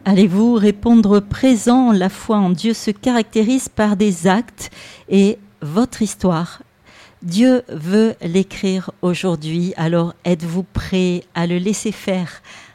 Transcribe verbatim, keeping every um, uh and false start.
Allez-vous répondre présent? La foi en Dieu se caractérise par des actes et votre histoire, Dieu veut l'écrire aujourd'hui. Alors êtes-vous prêt à le laisser faire,